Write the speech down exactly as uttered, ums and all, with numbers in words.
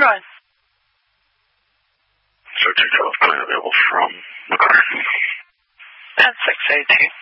Right. So two twelve, clear available from McCarthy. And six eighteen.